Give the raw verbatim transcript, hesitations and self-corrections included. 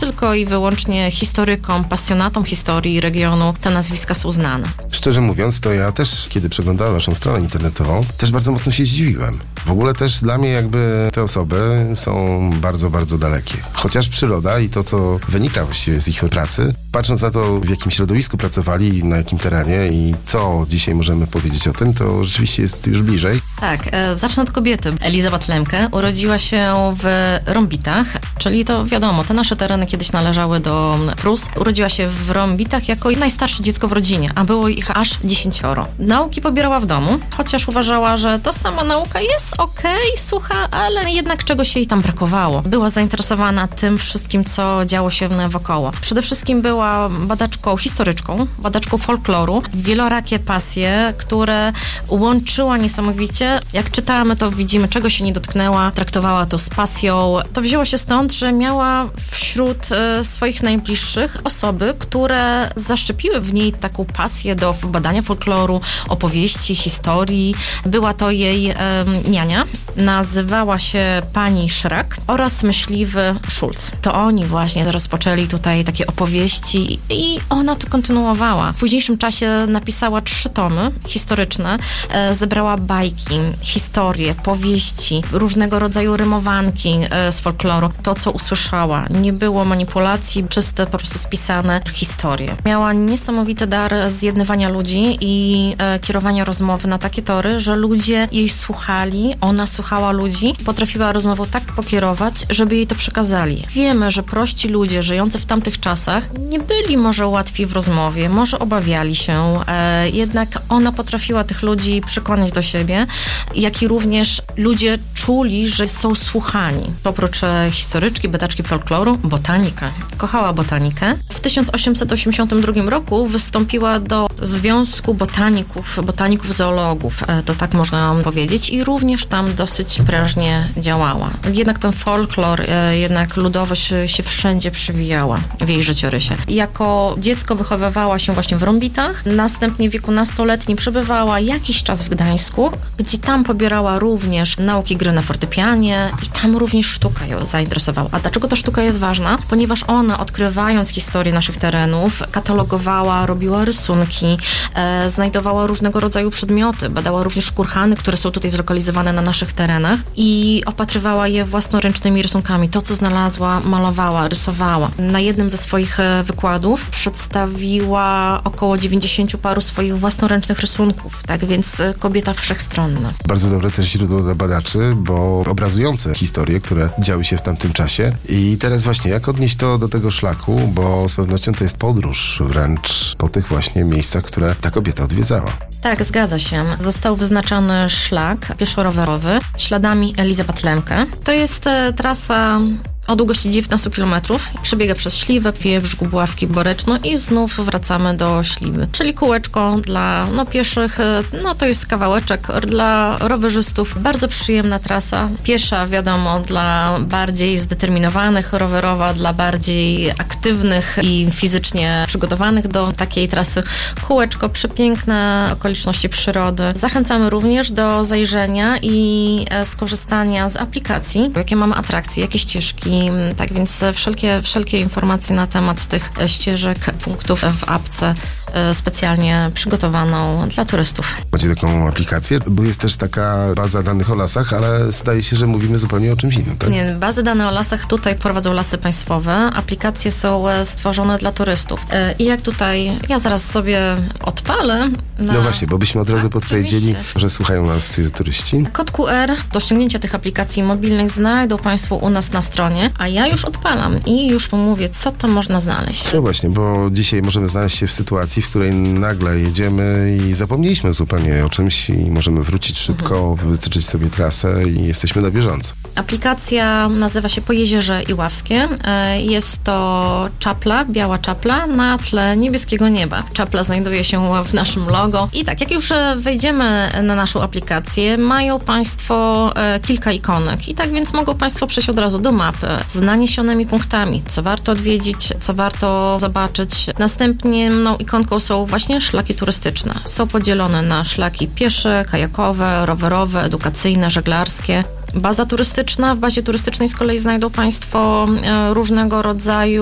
tylko i wyłącznie historykom, pasjonatom historii regionu te nazwiska są znane. Szczerze mówiąc, to ja też, kiedy przeglądałem waszą stronę internetową, też bardzo mocno się zdziwiłem. W ogóle też dla mnie jakby te osoby są bardzo, bardzo dalekie. Chociaż przyroda i to, co wynika właściwie z ich pracy, patrząc na to, w jakim środowisku pracowali, na jakim terenie i co dzisiaj możemy powiedzieć o tym, to rzeczywiście jest już bliżej. Tak, e, zacznę od kobiety. Elizabeth Lemke urodziła się w Rąbitach, czyli to wiadomo, te nasze tereny kiedyś należały do Prus. Urodziła się w Rąbitach jako najstarsze dziecko w rodzinie, a było ich aż dziesięcioro. Nauki pobierała w domu, chociaż uważała, że ta sama nauka jest okej, okay, słucha, ale jednak czegoś jej tam brakowało. Była zainteresowana tym wszystkim, co działo się wokoło. Przede wszystkim była badaczką, historyczką, badaczką folkloru, wielorakie pasje, które łączyła niesamowicie. Jak czytamy, to widzimy, czego się nie dotknęła, traktowała to z pasją. To wzięło się stąd, że miała wśród e, swoich najbliższych osoby, które zaszczepiły w niej taką pasję do badania folkloru, opowieści, historii. Była to jej e, niania. Nazywała się pani Szrak oraz myśliwy Schulz. To oni właśnie rozpoczęli tutaj takie opowieści i ona to kontynuowała. W późniejszym czasie napisała trzy tomy historyczne, e, zebrała bajki, historie, powieści, różnego rodzaju rymowanki e, z folkloru. To, co usłyszała, nie było manipulacji, czyste, po prostu spisane historie. Miała niesamowity dar zjednywania ludzi i e, kierowania rozmowy na takie tory, że ludzie jej słuchali, ona słuchała ludzi, potrafiła rozmową tak pokierować, żeby jej to przekazali. Wiemy, że prości ludzie żyjący w tamtych czasach nie byli może łatwi w rozmowie, może obawiali się, e, jednak ona potrafiła tych ludzi przekonać do siebie, jak i również ludzie czuli, że są słuchani. Oprócz e, historyczki, badaczki folkloru, botanika. Kochała botanikę. W tysiąc osiemset osiemdziesiątym drugim roku wystąpiła do Związku Botaników, Botaników Zoologów, e, to tak można powiedzieć, i również tam dosyć prężnie działała. Jednak ten folklor, e, jednak ludowość się wszędzie przewijała w jej życiorysie. Jako dziecko wychowywała się właśnie w Rąbitach, następnie w wieku nastoletnim przebywała jakiś czas w Gdańsku, gdzie tam pobierała również nauki gry na fortepianie i tam również sztuka ją zainteresowała. A dlaczego ta sztuka jest ważna? Ponieważ ona, odkrywając historię naszych terenów, katalogowała, robiła rysunki, e, znajdowała różnego rodzaju przedmioty, badała również kurhany, które są tutaj zlokalizowane na naszych terenach i opatrywała je własnoręcznymi rysunkami. To, co znalazła, malowała, rysowała. Na jednym ze swoich wykładów przedstawiła około dziewięćdziesięciu paru swoich własnoręcznych rysunków, tak więc kobieta wszechstronna. Bardzo dobre też źródło dla badaczy, bo obrazujące historie, które działy się w tamtym czasie. I teraz właśnie, jak odnieść to do tego szlaku, bo z pewnością to jest podróż wręcz po tych właśnie miejscach, które ta kobieta odwiedzała. Tak, zgadza się. Został wyznaczony szlak pieszo-rowerowy śladami Elizabeth Lemke. To jest e, trasa o długości dziewiętnaście kilometrów. Przebiega przez Śliwę, Wieprz, Gubławki, Boreczno i znów wracamy do Śliwy. Czyli kółeczko dla no, pieszych, no to jest kawałeczek. Dla rowerzystów bardzo przyjemna trasa. Piesza, wiadomo, dla bardziej zdeterminowanych, rowerowa dla bardziej aktywnych i fizycznie przygotowanych do takiej trasy. Kółeczko, przepiękne okoliczności przyrody. Zachęcamy również do zajrzenia i skorzystania z aplikacji, jakie mamy atrakcje, jakie ścieżki. Tak więc wszelkie, wszelkie informacje na temat tych ścieżek, punktów w apce specjalnie przygotowaną dla turystów. Macie taką aplikację, bo jest też taka baza danych o lasach, ale zdaje się, że mówimy zupełnie o czymś innym, tak? Nie, bazy danych o lasach tutaj prowadzą Lasy Państwowe. Aplikacje są stworzone dla turystów. I jak tutaj, ja zaraz sobie odpalę. Na... No właśnie, bo byśmy od razu podpowiedzieli, że słuchają nas turyści. Kod Q R do ściągnięcia tych aplikacji mobilnych znajdą Państwo u nas na stronie, a ja już odpalam i już mówię, co tam można znaleźć. No właśnie, bo dzisiaj możemy znaleźć się w sytuacji, w której nagle jedziemy i zapomnieliśmy zupełnie o czymś i możemy wrócić szybko, mhm. wytyczyć sobie trasę i jesteśmy na bieżąco. Aplikacja nazywa się Pojezierze Iławskie. Jest to czapla, biała czapla na tle niebieskiego nieba. Czapla znajduje się w naszym logo. I tak, jak już wejdziemy na naszą aplikację, mają Państwo kilka ikonek. I tak więc mogą Państwo przejść od razu do mapy z naniesionymi punktami, co warto odwiedzić, co warto zobaczyć. Następną ikonką są właśnie szlaki turystyczne. Są podzielone na szlaki piesze, kajakowe, rowerowe, edukacyjne, żeglarskie. Baza turystyczna. W bazie turystycznej z kolei znajdą Państwo różnego rodzaju